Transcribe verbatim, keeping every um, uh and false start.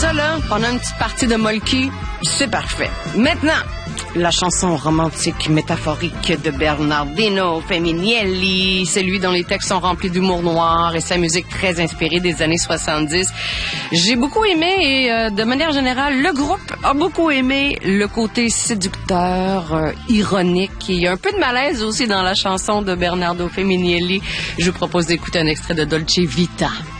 ça, là, pendant une petite partie de Molky, c'est parfait. Maintenant, la chanson romantique métaphorique de Bernardino Feminielli, celui dont les textes sont remplis d'humour noir et sa musique très inspirée des années soixante-dix. J'ai beaucoup aimé et euh, de manière générale, le groupe a beaucoup aimé le côté séducteur, euh, ironique. Il y a un peu de malaise aussi dans la chanson de Bernardo Feminielli. Je vous propose d'écouter un extrait de Dolce Vita.